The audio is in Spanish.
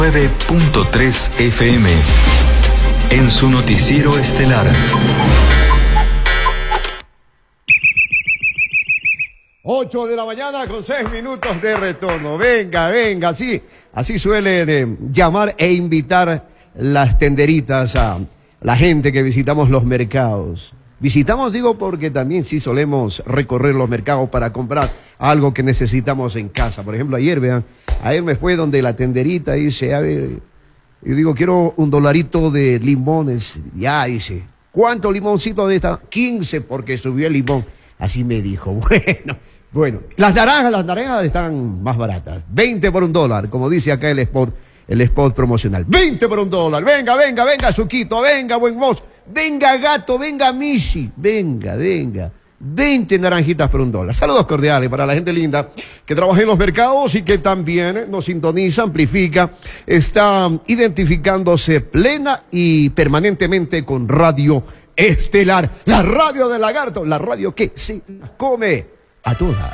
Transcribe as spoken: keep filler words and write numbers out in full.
nueve punto tres F M en su noticiero estelar. Ocho de la mañana con seis minutos de retorno. Venga, venga, así, así suelen eh, llamar e invitar las tenderitas a la gente que visitamos los mercados. Visitamos, digo, porque también sí solemos recorrer los mercados para comprar algo que necesitamos en casa. Por ejemplo, ayer, vean, ayer me fue donde la tenderita dice, a ver, y digo, quiero un dolarito de limones. Ya, dice, ¿cuánto limoncito de esta? quince, porque subió el limón. Así me dijo, bueno, bueno. Las naranjas, las naranjas están más baratas. veinte por un dólar, como dice acá el spot, el spot promocional. veinte por un dólar, venga, venga, venga, Suquito, venga, buen mozo. Venga, gato, venga, Michi, venga, venga. veinte naranjitas por un dólar. Saludos cordiales para la gente linda que trabaja en los mercados y que también nos sintoniza, amplifica, está identificándose plena y permanentemente con Radio Estelar, la radio del lagarto, la radio que se come a todas.